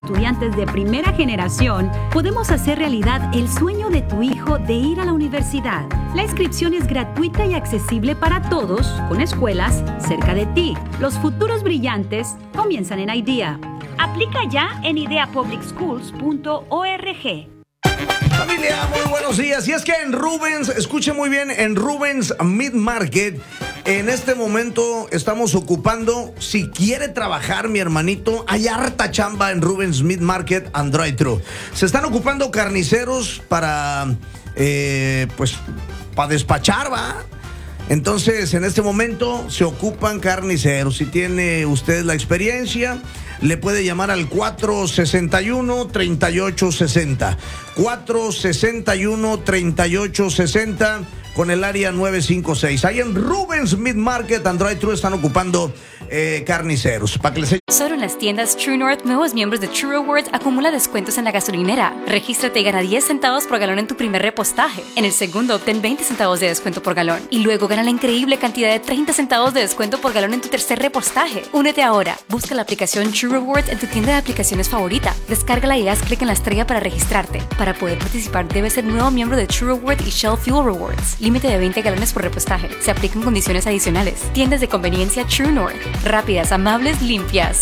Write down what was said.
Estudiantes de primera generación, podemos hacer realidad el sueño de tu hijo de ir a la universidad. La inscripción es gratuita y accesible para todos, con escuelas cerca de ti. Los futuros brillantes comienzan en IDEA. Aplica ya en ideapublicschools.org. Familia, muy buenos días. Y es que en Rubens, escuche muy bien, en Rubens Meat Market, en este momento estamos ocupando, si quiere trabajar mi hermanito, hay harta chamba en Rubens Meat Market and Drive-Thru. Se están ocupando carniceros para despachar, ¿va? Entonces, en este momento se ocupan carniceros. Si tiene usted la experiencia, le puede llamar al 461-3860. 461-3860 con el área 956. Ahí en Rubens Meat Market and Drive-Thru están ocupando carniceros. Para que les... Solo en las tiendas True North, nuevos miembros de True Rewards acumula descuentos en la gasolinera. Regístrate y gana 10 centavos por galón en tu primer repostaje. En el segundo, obtén 20 centavos de descuento por galón. Y luego gana la increíble cantidad de 30 centavos de descuento por galón en tu tercer repostaje. Únete ahora. Busca la aplicación True Rewards en tu tienda de aplicaciones favorita. Descárgala y haz clic en la estrella para registrarte. Para poder participar, debes ser nuevo miembro de True Rewards y Shell Fuel Rewards. Límite de 20 galones por repostaje. Se aplican condiciones adicionales. Tiendas de conveniencia True North. Rápidas, amables, limpias.